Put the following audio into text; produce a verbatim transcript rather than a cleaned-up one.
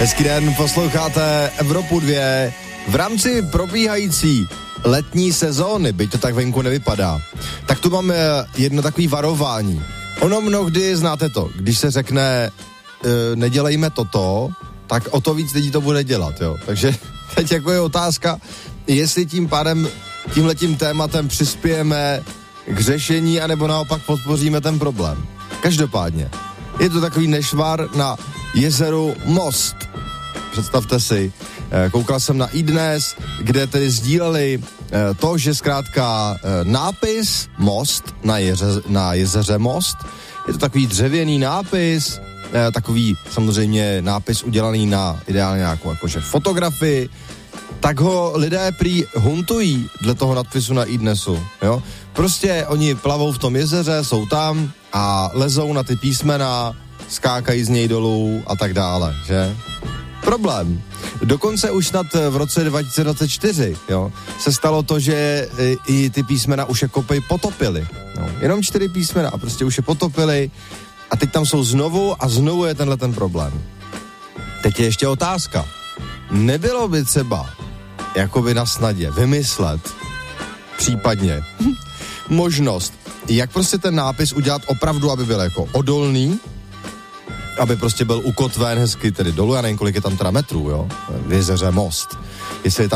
Hezký den, posloucháte Evropu dva. V rámci probíhající letní sezóny, byť to tak venku nevypadá, tak tu máme jedno takové varování. Ono mnohdy, znáte to, když se řekne e, nedělejme toto, tak o to víc lidí to bude dělat, jo. Takže teď jako je otázka, jestli tím pádem tímhletím tématem přispějeme k řešení, anebo naopak podpoříme ten problém. Každopádně, je to takový nešvar na jezeru Most. Představte si, koukal jsem na iDnes, kde tedy sdíleli to, že zkrátka nápis Most na, jeře, na jezeře Most, je to takový dřevěný nápis, takový samozřejmě nápis udělaný na ideálně nějakou jakože fotografii, tak ho lidé prý huntují dle toho nadpisu na iDnesu, jo. Prostě oni plavou v tom jezeře, jsou tam a lezou na ty písmena, skákají z něj dolů a tak dále, že? Problém. Dokonce už snad v roce dva tisíce dvacet čtyři, jo, se stalo to, že i ty písmena už je kopej potopili. No, jenom čtyři písmena a prostě už je potopili a teď tam jsou znovu a znovu je tenhle ten problém. Teď je ještě otázka. Nebylo by třeba jakoby na snadě vymyslet případně možnost, jak prostě ten nápis udělat opravdu, aby byl jako odolný, aby prostě byl ukotven hezky tedy dolů, já nevím, kolik je tam teda metrů, jo, v jezeře Most. Jestli je tam